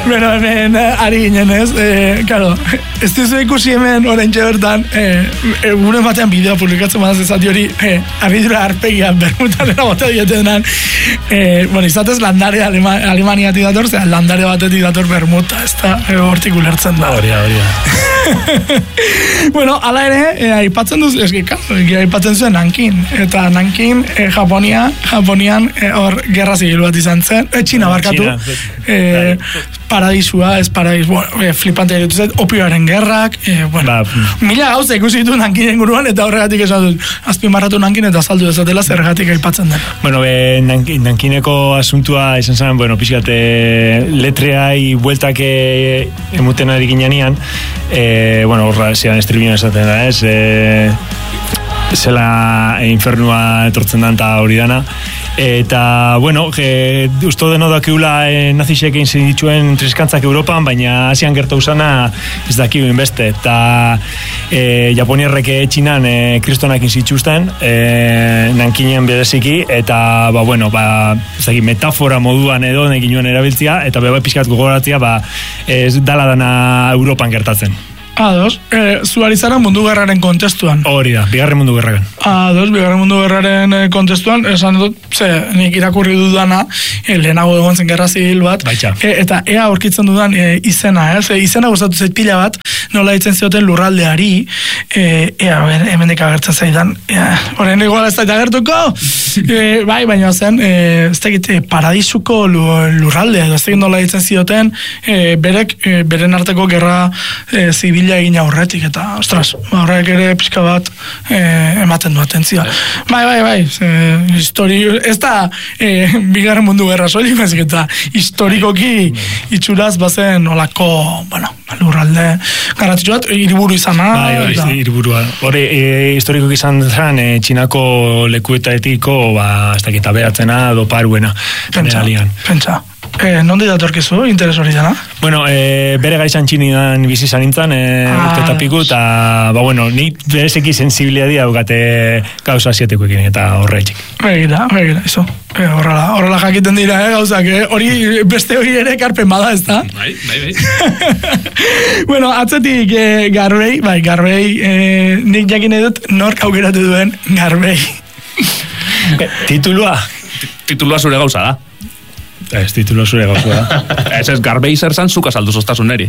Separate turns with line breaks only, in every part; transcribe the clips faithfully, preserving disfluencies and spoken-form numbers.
Bueno, hemen ari ginen ez, eh, claro, ez duzu ikusi hemen oraintxe bertan, eh, egunen batean bideo publikatzen badaz ezati hori, eh, abidura arpegian bermutanera bote dietenan, eh, bueno, izatez landare Alema, Alemaniatik dator, zera landare batetik dator bermuta, ez da, eh, hortik ulertzen da.
Hori da, hori da.
Bueno, ala ere, eh, aipatzen duz, eski, aipatzen zuen Nankin, eta Nankin, eh, Japonia, Japonian, eh, hor, gerra zibil bat izan zen, eh, Txina barkatu, eh, paradisua, ez paradis, bueno, eh, flipante egitu zait, opioaren gerrak, eh, bueno, ba, mila gauza ikusi ditu Nankinen guruan, eta horregatik esan dut, azpimarratu Nankin eta azaldu dezatela zergatik aipatzen den.
Bueno, be, Nankineko asuntua izan zen, bueno, pixkate letreai bueltak emuten ari ginean, eh, bueno, horra zian estribion esaten da, ez, eh, zela infernua etortzen da eta hori dana. Eta, bueno, e, usto deno dakiula e, nazisek egin zituen triskantzak Europan, baina Asian gertu usana ez dakiu inbeste. Eta e, Japoniarreke Txinan e, kristonak inzituzten, e, Nankinen bereziki, eta, ba, bueno, ba, ez dakit, metafora moduan edo nekin nuen erabiltzia, eta beba pixkat gogoratzia, ba, ez dala dana Europan gertatzen.
Ados, e, zuari zara mundu gerraren kontestuan.
Hori da, bigarren mundu gerraren.
Ados, bigarren mundu gerraren kontestuan, esan dut, ze, nik irakurri dudana, e, lehenago egon zen gerra zibil bat, e, eta ea aurkitzen dudan e, izena, ez? E, izena gustatu zait pila bat, nola ditzen zioten lurraldeari, e, ea, hemendik agertzen zaidan, horren igual ez da agertuko, e, bai, baina zen, e, ez dakit, e, paradisuko lurraldea, edo ez dakit nola ditzen zioten, e, berek, e, beren arteko gerra e, zibil egin aurretik, eta, ostras, horrek ere pixka bat eh, ematen du atentzioa. Bai, bai, bai, eh, histori, ez da eh, bigarren mundu gerra soilik, bezik eta historikoki itxuraz bazen olako, bueno, lurralde garratitxu bat, hiriburu izana.
Bai, bai, hiriburua. Hore, e, historikoki izan zen, e, Txinako lekuetaetiko, ba, ez dakit aberatzena, doparuena.
Pentsa, pentsa. Eh, nondi datorkizu, interes hori dena?
Bueno, eh, bere gaizan Txinidan bizi zanintzen, eh, ah, urte eta piku, eta, ba, bueno, nik berezeki sensibilia dia daukate gauza asiatikoekin, eta horretxik.
Begira, begira, izo. Eh, horrela, horrela jakiten dira, eh, gauzak, eh? Hori, beste hori ere karpen bada, ez da?
Bai, bai, bai.
Bueno, atzetik eh, Garbei, bai, Garbei, eh, nik jakin edut nork aukeratu duen Garbei.
Titulua?
Titulua zure gauza da.
Ez titulo zure gauza da.
Ez ez, Garbei zer zan zuk azaldu zoztasuneri.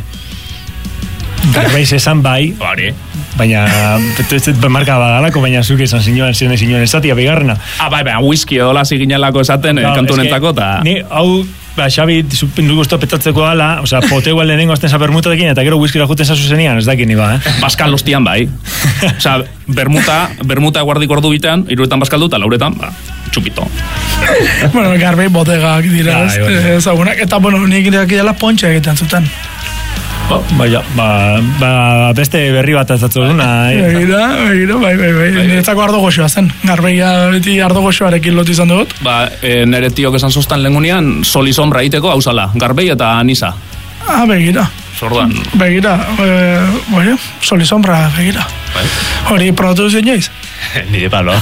Garbei zezan bai,
Hori.
baina marka badalako, baina zuk esan zinuen, ziren zinuen esatia bigarrena.
Ah, bai, bai, whisky edo lazi ginelako esaten, no, kantu honetako, eta...
Ni, hau, ba, Xabi, du guztua petatzeko dala, oza, poteu lehenengo azten za bermutatekin, eta gero whiskyra juten zazu zenian, ez dakin ni ba, eh?
Baskal hostian bai. Oza, bermuta, bermuta guardik ordu bitean, iruretan baskaldu, eta lauretan, ba, txupito.
Bueno, Garbei botegak dira, ez, ezagunak, eta, bueno, nik iraki dela pontxe egiten zuten.
Oh, baina, ba, ba, beste berri bat azatzu duna.
Begira, begira, bai, bai, bai. Niretzako ardo goxoa zen. Garbeia beti ardo goxoarekin lotu izan dut.
Ba, e, nere tiok esan zoztan lengunean, sol y sombra iteko, hauzala, Garbei eta Nisa.
Ah, begira.
Zordan.
Begira, e, bueno, sol y sombra, begira.
Bai.
Hori probatu duzen joiz?
Ni de palo.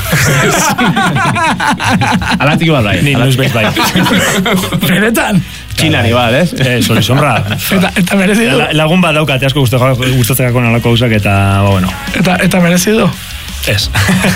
Alatik bat bai.
Ni nuz bez bai.
Beretan.
Txinari bat, ez? Eh, sol y sombra.
Eta, eta merezidu.
La, lagun bat daukate asko gustatzeko nolako gauzak, eta, bueno.
Eta, eta merezidu.
Ez.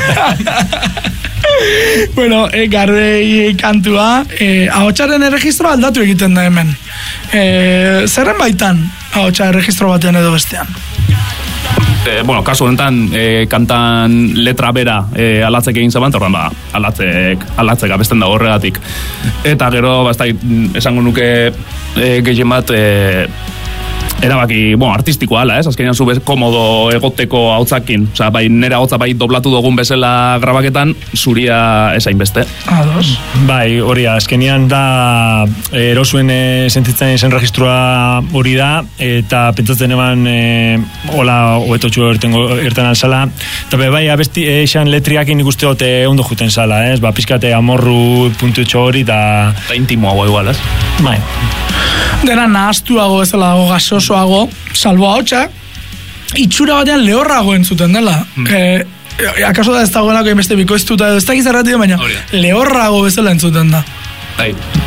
Bueno, e, Garbei kantua, e, ahotsaren erregistro aldatu egiten da hemen. E, zerren baitan ahotsa erregistro batean edo bestean?
E, bueno, kasu honetan, e, kantan letra bera e, alatzek egin zaban, torren ba, alatzek, alatzek abesten da horregatik. Eta gero, bastai, esango nuke e, gehien bat, e, erabaki, bueno, artistikoa ala, ez? Azkenean zu bez komodo egoteko hautzakin. Osa, bai, nera hautza bai doblatu dugun bezala grabaketan, zuria esain beste.
Ados.
Bai, hori, azkenean da erosuen e, sentitzen zen registroa hori da, eta pentsatzen eban e, hola, hoetotxu erten alzala. Eta be, bai, abesti eixan letriakin ikusteote ondo juten zala, ez? Ba, pizkate amorru puntutxo hori, eta...
Eta intimoago igual, ez?
Bai.
Dena nahaztuago ezala dago, gasosoago, salbo ahotsa, itxura batean lehorrago entzuten dela. Mm. E, akaso da ez dagoenako inbeste bikoiztuta edo ez dakiz erratido, baina lehorrago bezala entzuten da.
Bai,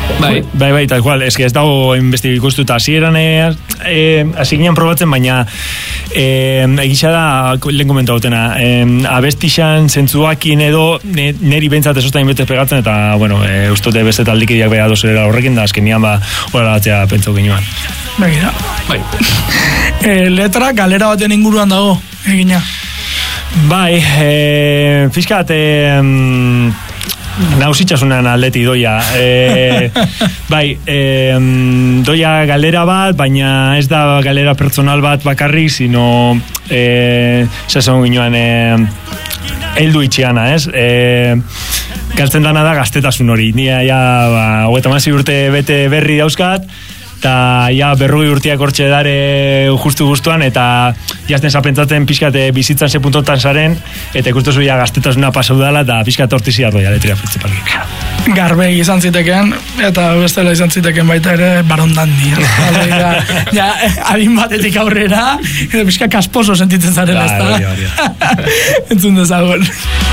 Bai,
bai, bai, tal cual, eske ez dago investigi ikustuta, hasieran eh, eh, hasi ginen probatzen, baina eh, egisa da, lehen komentautena, eh, abestixan zentzuakin edo ne, neri bentsat esostain bete pegatzen, eta, bueno, eh, ustote beste taldikideak beha dozera horrekin, da, azkenian ba, horrela batzea pentsau ginean.
Begira.
bai.
E, letra galera baten inguruan dago, egina.
Bai, eh, fiskat, eh, nausitxasunan atleti doia. E, bai, e, doia galera bat, baina ez da galera pertsonal bat bakarrik, sino e, sezon ginoan e, heldu itxiana, ez? E, galtzen dana da gaztetasun hori. Nia ja, ba, hogeita hamazazpi urte bete berri dauzkat, eta ja berrogei urtiak hortxe dare justu guztuan, eta jazten zapentzaten pixkate bizitzan ze puntotan zaren, eta ikustu ja gaztetasuna pasau dela, eta pixkat hortizi arroia letria principalik.
Garbei izan zitekeen, eta bestela izan zitekeen baita ere barondan di. Ja, ja, adin batetik aurrera, eta pixka kasposo sentitzen zaren, ez da? Entzun dezagun.